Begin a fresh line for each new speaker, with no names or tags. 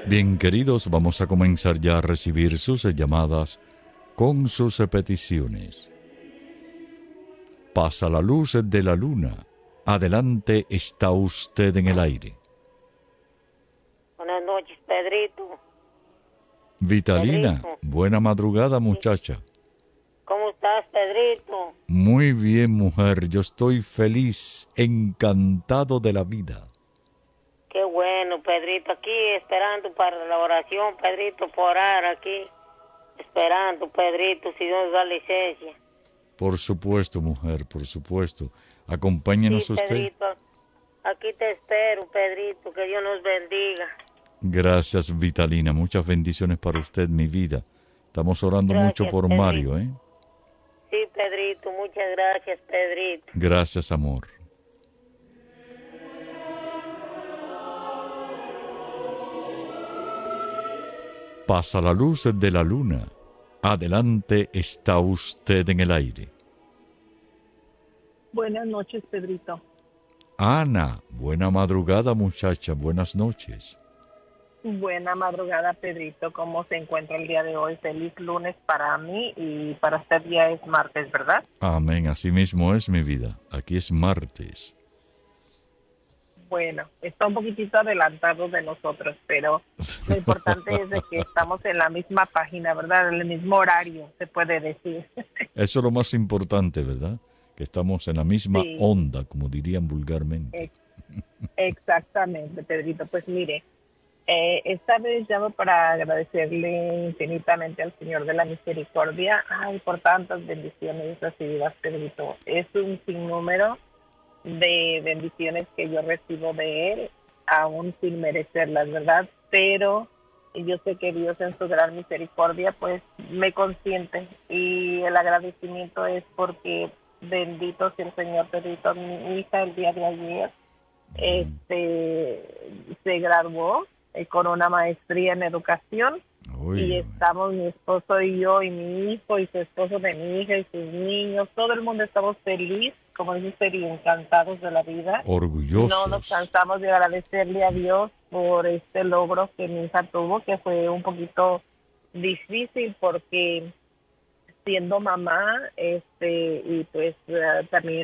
Bien, queridos, vamos a comenzar ya a recibir sus llamadas con sus peticiones. Pasa la luz de la luna. Adelante, está usted en el aire.
Buenas noches, Pedrito.
Vitalina,
Pedrito,
buena madrugada, muchacha.
¿cómo estás, Pedrito?
Muy bien, mujer, yo estoy feliz, encantado de la vida.
Qué bueno, Pedrito. Aquí esperando para la oración, Pedrito, por orar aquí. Esperando, Pedrito, si Dios da licencia.
Por supuesto, mujer, por supuesto.
Sí,
Acompáñenos usted.
Pedrito. Aquí te espero, Pedrito. Que Dios nos bendiga.
Gracias, Vitalina. Muchas bendiciones para usted, mi vida. Estamos orando mucho
Gracias,
por
Pedrito.
Mario, ¿eh?
Sí, Pedrito. Muchas gracias, Pedrito.
Gracias, amor. Pasa la luz de la luna. Adelante, está usted en el aire.
Buenas noches, Pedrito.
Ana, buena madrugada, muchacha. Buenas noches.
Buena madrugada, Pedrito. ¿Cómo se encuentra el día de hoy? Feliz lunes para mí y para usted ya es martes, ¿verdad?
Amén. Así mismo es mi vida. Aquí es martes.
Bueno, está un poquitito adelantado de nosotros, pero lo importante es de que estamos en la misma página, ¿verdad? En el mismo horario, se puede decir.
Eso es lo más importante, ¿verdad? Que estamos en la misma
Sí.
onda, como dirían vulgarmente.
Exactamente, Pedrito. Pues mire, esta vez llamo para agradecerle infinitamente al Señor de la Misericordia, por tantas bendiciones recibidas, Pedrito. Es un sinnúmero de bendiciones que yo recibo de Él, aún sin merecerlas, ¿verdad? Pero yo sé que Dios en su gran misericordia, pues, me consiente. Y el agradecimiento es porque bendito sea el Señor, Pedrito. Mi hija el día de ayer se graduó con una maestría en educación.
Uy,
Y estamos mi esposo y yo y mi hijo y su esposo de mi hija y sus niños, todo el mundo estamos felices, como dice usted, y encantados de la vida.
orgullosos.
No nos cansamos de agradecerle a Dios por este logro que mi hija tuvo, que fue un poquito difícil porque siendo mamá, y pues también